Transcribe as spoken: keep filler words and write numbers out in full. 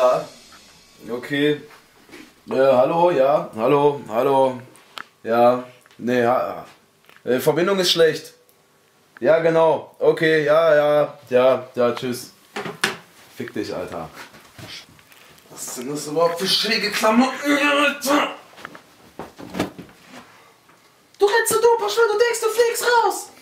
Ja. Okay. Äh, hallo, ja. Hallo, hallo. Ja. Nee, ja. Äh, Verbindung ist schlecht. Ja, genau. Okay, ja, ja. Ja, ja, tschüss. Fick dich, Alter. Was sind das überhaupt für schräge Klamotten, Alter? Du rennst so dumm, du denkst, du fliegst raus!